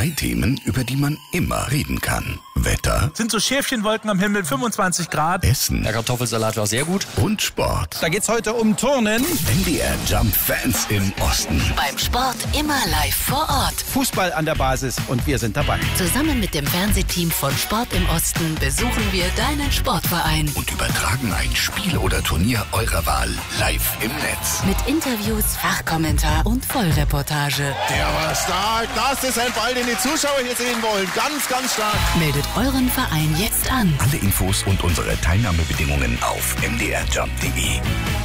3 Themen, über die man immer reden kann. Wetter. Sind so Schäfchenwolken am Himmel, 25 Grad. Essen. Der Kartoffelsalat war sehr gut. Und Sport. Da geht's heute um Turnen. MDR Jump Fans im Osten. Beim Sport immer live vor Ort. Fußball an der Basis und wir sind dabei. Zusammen mit dem Fernsehteam von Sport im Osten besuchen wir deinen Sportverein. Und übertragen ein Spiel oder Turnier eurer Wahl live im Netz. Mit Interviews, Fachkommentar und Vollreportage. Der war stark. Das ist ein Ball, den die Zuschauer hier sehen wollen. Ganz, ganz stark. Meldet euren Verein jetzt an. Alle Infos und unsere Teilnahmebedingungen auf mdrjump.de.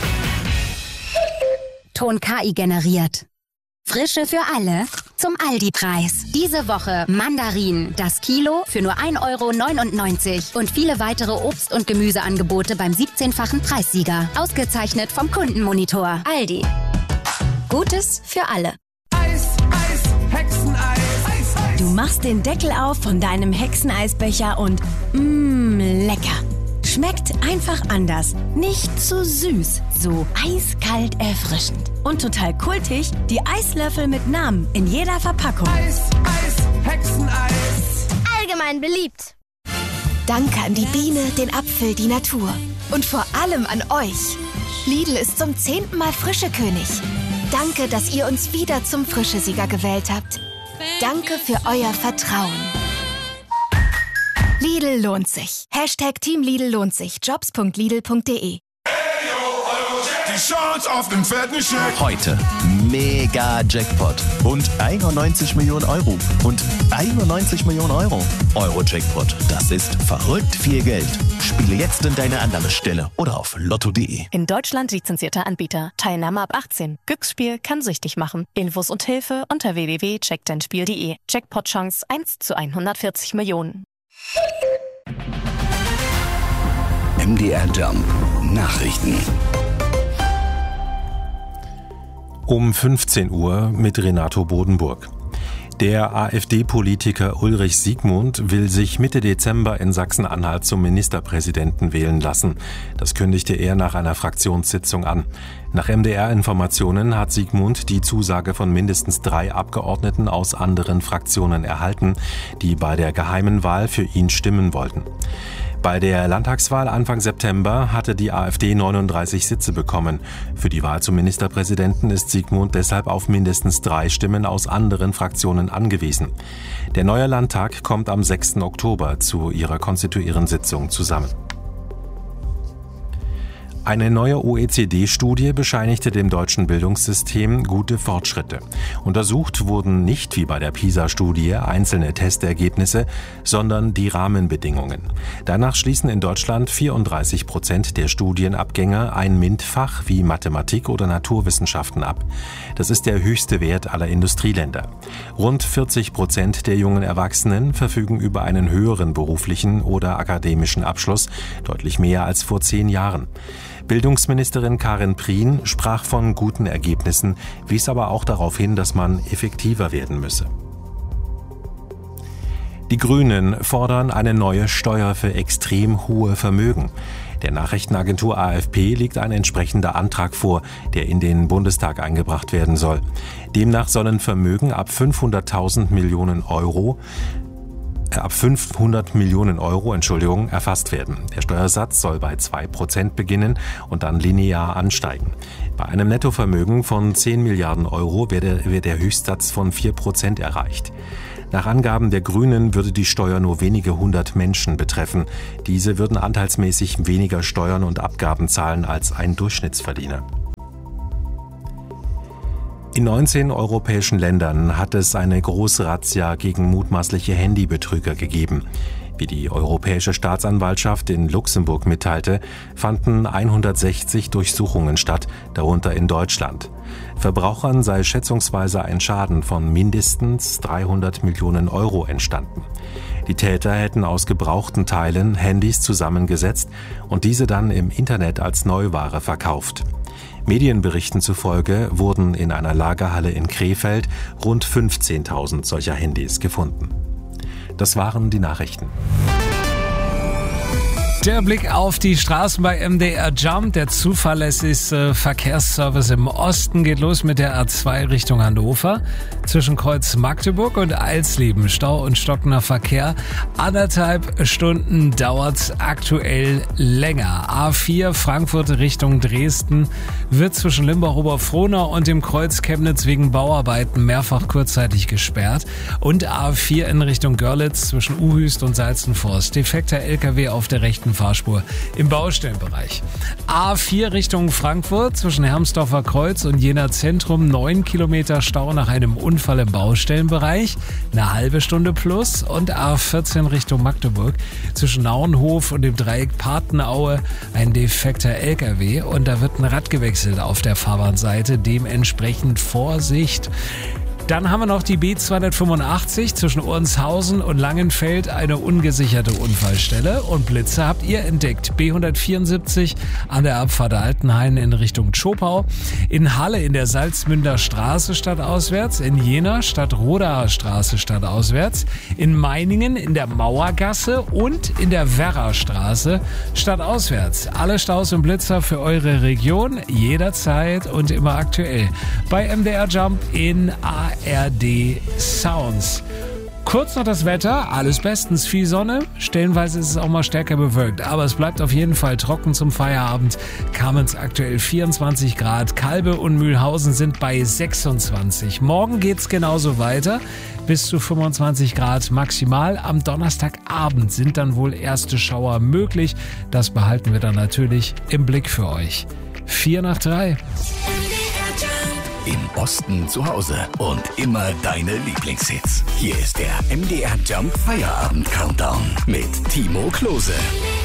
Ton KI generiert. Frische für alle zum Aldi-Preis. Diese Woche Mandarinen, das Kilo für nur 1,99 € und viele weitere Obst- und Gemüseangebote beim 17-fachen Preissieger. Ausgezeichnet vom Kundenmonitor. Aldi. Gutes für alle. Eis, Eis, Hexeneis. Eis, Eis. Du machst den Deckel auf von deinem Hexeneisbecher und lecker. Schmeckt einfach anders. Nicht zu süß, so eiskalt erfrischend. Und total kultig, die Eislöffel mit Namen in jeder Verpackung. Eis, Eis, Hexeneis. Allgemein beliebt. Danke an die Biene, den Apfel, die Natur. Und vor allem an euch. Lidl ist zum 10. Mal Frischekönig. Danke, dass ihr uns wieder zum Frischesieger gewählt habt. Danke für euer Vertrauen. Lidl lohnt sich. Hashtag Team Lidl lohnt sich. Jobs.lidl.de. Die Chance auf den fetten Scheck. Heute mega Jackpot und 91 Millionen Euro und 91 Millionen Euro. Euro-Jackpot, das ist verrückt viel Geld. Spiele jetzt in deine Anlaufstelle oder auf lotto.de. In Deutschland lizenzierter Anbieter. Teilnahme ab 18. Glücksspiel kann süchtig machen. Infos und Hilfe unter www.checkdeinspiel.de. Jackpot-Chance 1 zu 140 Millionen. MDR Jump Nachrichten. Um 15 Uhr mit Renato Bodenburg. Der AfD-Politiker Ulrich Siegmund will sich Mitte Dezember in Sachsen-Anhalt zum Ministerpräsidenten wählen lassen. Das kündigte er nach einer Fraktionssitzung an. Nach MDR-Informationen hat Siegmund die Zusage von mindestens 3 Abgeordneten aus anderen Fraktionen erhalten, die bei der geheimen Wahl für ihn stimmen wollten. Bei der Landtagswahl Anfang September hatte die AfD 39 Sitze bekommen. Für die Wahl zum Ministerpräsidenten ist Siegmund deshalb auf mindestens 3 Stimmen aus anderen Fraktionen angewiesen. Der neue Landtag kommt am 6. Oktober zu ihrer konstituierenden Sitzung zusammen. Eine neue OECD-Studie bescheinigte dem deutschen Bildungssystem gute Fortschritte. Untersucht wurden nicht wie bei der PISA-Studie einzelne Testergebnisse, sondern die Rahmenbedingungen. Danach schließen in Deutschland 34% der Studienabgänger ein MINT-Fach wie Mathematik oder Naturwissenschaften ab. Das ist der höchste Wert aller Industrieländer. Rund 40% der jungen Erwachsenen verfügen über einen höheren beruflichen oder akademischen Abschluss, deutlich mehr als vor 10 Jahren. Bildungsministerin Karin Prien sprach von guten Ergebnissen, wies aber auch darauf hin, dass man effektiver werden müsse. Die Grünen fordern eine neue Steuer für extrem hohe Vermögen. Der Nachrichtenagentur AFP liegt ein entsprechender Antrag vor, der in den Bundestag eingebracht werden soll. Demnach sollen Vermögen ab 500 Millionen Euro erfasst werden. Der Steuersatz soll bei 2% beginnen und dann linear ansteigen. Bei einem Nettovermögen von 10 Milliarden Euro wird der Höchstsatz von 4% erreicht. Nach Angaben der Grünen würde die Steuer nur wenige 100 Menschen betreffen. Diese würden anteilsmäßig weniger Steuern und Abgaben zahlen als ein Durchschnittsverdiener. In 19 europäischen Ländern hat es eine große Razzia gegen mutmaßliche Handybetrüger gegeben. Wie die Europäische Staatsanwaltschaft in Luxemburg mitteilte, fanden 160 Durchsuchungen statt, darunter in Deutschland. Verbrauchern sei schätzungsweise ein Schaden von mindestens 300 Millionen Euro entstanden. Die Täter hätten aus gebrauchten Teilen Handys zusammengesetzt und diese dann im Internet als Neuware verkauft. Medienberichten zufolge wurden in einer Lagerhalle in Krefeld rund 15.000 solcher Handys gefunden. Das waren die Nachrichten. Der Blick auf die Straßen bei MDR Jump. Der zuverlässigste Verkehrsservice im Osten geht los mit der A2 Richtung Hannover. Zwischen Kreuz Magdeburg und Alsleben Stau und stockender Verkehr. 1,5 Stunden dauert's aktuell länger. A4 Frankfurt Richtung Dresden wird zwischen Limbach-Oberfrohnau und dem Kreuz Chemnitz wegen Bauarbeiten mehrfach kurzzeitig gesperrt. Und A4 in Richtung Görlitz zwischen Uhüst und Salzenforst. Defekter LKW auf der rechten Fahrspur im Baustellenbereich. A4 Richtung Frankfurt zwischen Hermsdorfer Kreuz und Jena Zentrum 9 Kilometer Stau nach einem Unfall im Baustellenbereich, eine halbe Stunde plus. Und A14 Richtung Magdeburg zwischen Nauenhof und dem Dreieck Patenaue ein defekter LKW und da wird ein Rad gewechselt auf der Fahrbahnseite, dementsprechend Vorsicht. Dann haben wir noch die B285 zwischen Ornshausen und Langenfeld, eine ungesicherte Unfallstelle. Und Blitze habt ihr entdeckt. B174 an der Abfahrt Altenhain in Richtung Zschopau. In Halle in der Salzmünder Straße stadtauswärts. In Jena Stadtrodaer Straße stadtauswärts. In Meiningen in der Mauergasse und in der Werrastraße stadtauswärts. Alle Staus und Blitzer für eure Region jederzeit und immer aktuell. Bei MDR Jump in ARD Sounds. Kurz noch das Wetter, alles bestens, viel Sonne, stellenweise ist es auch mal stärker bewölkt, aber es bleibt auf jeden Fall trocken zum Feierabend. Kamenz aktuell 24 Grad, Kalbe und Mühlhausen sind bei 26. Morgen geht's genauso weiter, bis zu 25 Grad maximal. Am Donnerstagabend sind dann wohl erste Schauer möglich, das behalten wir dann natürlich im Blick für euch. 4:03. Im Osten zu Hause und immer deine Lieblingshits. Hier ist der MDR Jump Feierabend Countdown mit Timo Klose.